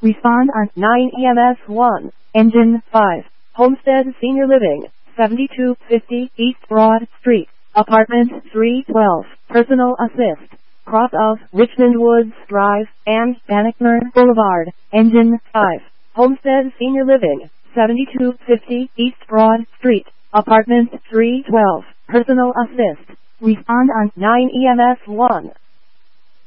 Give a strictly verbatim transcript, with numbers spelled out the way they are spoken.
Respond on nine E M S one. Engine five. Homestead Senior Living, seventy-two fifty East Broad Street, Apartment three twelve. Personal Assist. Cross of Richmond Woods Drive and Bannockburn Boulevard. Engine five. Homestead Senior Living, seventy-two fifty East Broad Street, Apartment three twelve. Personal Assist. Respond on nine E M S one.